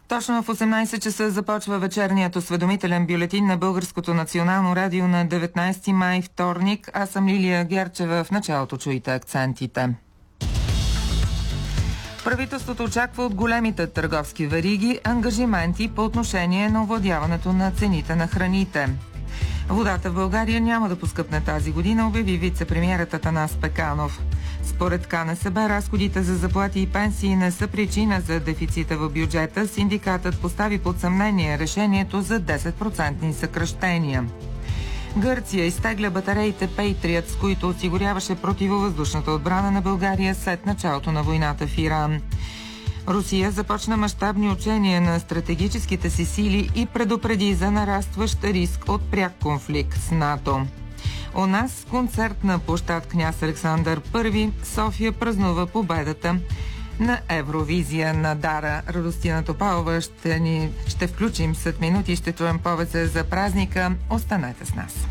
Точно в 18 часа започва вечерният осведомителен бюлетин на Българското национално радио на 19 май, вторник. Аз съм Лилия Герчева. В началото чуйте акцентите. Правителството очаква от големите търговски вериги ангажименти по отношение на овладяването на цените на храните. Водата в България няма да поскъпне тази година, обяви вице-премиерът Атанас Пеканов. Според КНСБ, разходите за заплати и пенсии не са причина за дефицита в бюджета. Синдикатът постави под съмнение решението за 10% съкращения. Гърция изтегля батереите Patriot, с които осигуряваше противовъздушната отбрана на България след началото на войната в Иран. Русия започна мащабни учения на стратегическите си сили и предупреди за нарастващ риск от пряк конфликт с НАТО. У нас концерт на площад Княз Александър I. София празнува победата на Евровизия на Дара. Радостина Топалова ще включим след минути и ще чуем повече за празника. Останете с нас.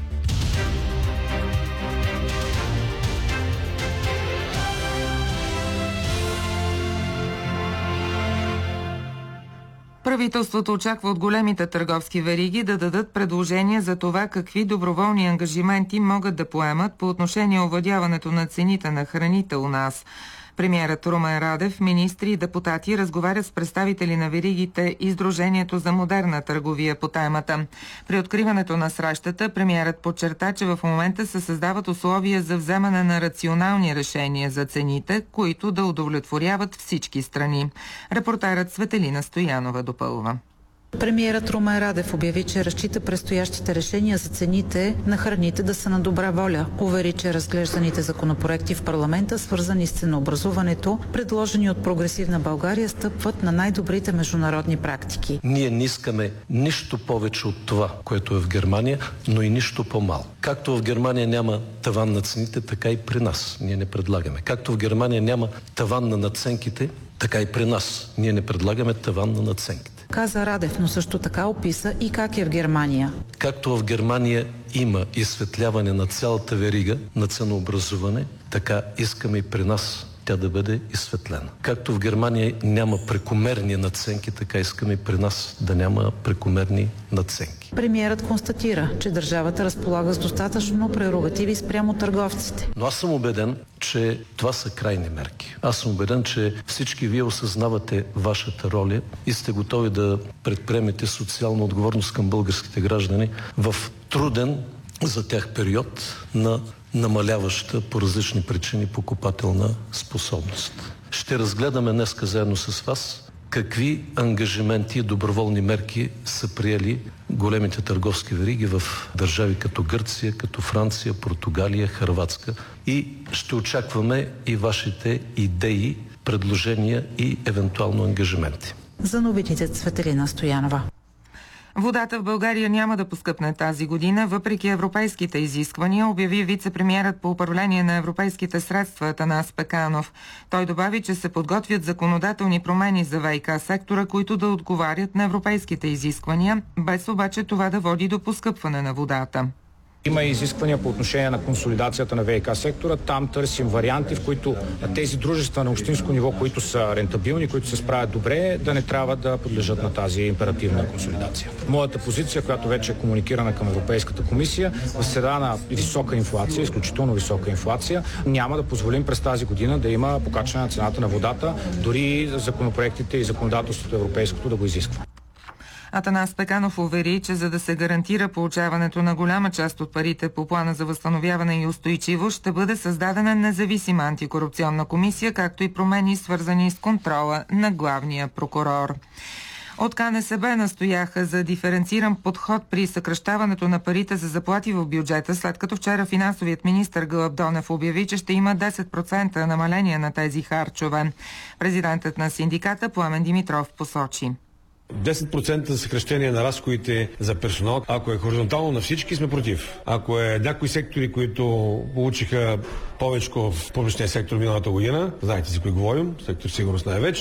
Правителството очаква от големите търговски вериги да дадат предложения за това какви доброволни ангажименти могат да поемат по отношение овладяването на цените на храните у нас. Премиерът Румен Радев, министри и депутати разговарят с представители на веригите и Сдружението за модерна търговия по темата. При откриването на срещата премиерът подчерта, че в момента се създават условия за вземане на рационални решения за цените, които да удовлетворяват всички страни. Репортерът Светелина Стоянова допълва. Премиерът Румен Радев обяви, че разчита предстоящите решения за цените на храните да са на добра воля. Увери, че разглежданите законопроекти в парламента, свързани с ценообразуването, предложени от Прогресивна България, стъпват на най-добрите международни практики. Ние не искаме нищо повече от това, което е в Германия, но и нищо по-малко. Както в Германия няма таван на цените, така и при нас ние не предлагаме. Както в Германия няма таван на надценките, така и при нас ние не предлагаме таван на надценките. Каза Радев, но също така описа и как е в Германия. Както в Германия има изсветляване на цялата верига на ценообразуване, така искаме и при нас тя да бъде изсветлена. Както в Германия няма прекомерни надценки, така искаме и при нас да няма прекомерни надценки. Премиерът констатира, че държавата разполага с достатъчно прерогативи спрямо търговците. Но аз съм убеден, че това са крайни мерки. Аз съм убеден, че всички вие осъзнавате вашата роля и сте готови да предприемете социална отговорност към българските граждани в труден за тях период на намаляваща по различни причини покупателна способност. Ще разгледаме днеска заедно с вас какви ангажименти и доброволни мерки са приели големите търговски вериги в държави като Гърция, като Франция, Португалия, Хърватска. И ще очакваме и вашите идеи, предложения и евентуално ангажименти. За новините Светелина Стоянова. Водата в България няма да поскъпне тази година, въпреки европейските изисквания, обяви вице-премиерът по управление на европейските средства Атанас Пеканов. Той добави, че се подготвят законодателни промени за ВиК сектора, които да отговарят на европейските изисквания, без обаче това да води до поскъпване на водата. Има изисквания по отношение на консолидацията на ВиК сектора. Там търсим варианти, в които тези дружества на общинско ниво, които са рентабилни, които се справят добре, да не трябва да подлежат на тази императивна консолидация. Моята позиция, която вече е комуникирана към Европейската комисия, в среда на висока инфлация, изключително висока инфлация, няма да позволим през тази година да има покачване на цената на водата, дори законопроектите и законодателството европейското да го изисква. Атанас Пеканов увери, че за да се гарантира получаването на голяма част от парите по плана за възстановяване и устойчивост, ще бъде създадена независима антикорупционна комисия, както и промени, свързани с контрола на главния прокурор. От КНСБ настояха за диференциран подход при съкращаването на парите за заплати в бюджета, след като вчера финансовият министър Гълъб Донев обяви, че ще има 10% намаление на тези харчове. Президентът на синдиката Пламен Димитров посочи: 10% съкращение на разходите за персонал, ако е хоризонтално на всички, сме против. Ако е някои сектори, които получиха повече в публичния сектор миналата година, знаете за кои говорим, сектор сигурност най-вече,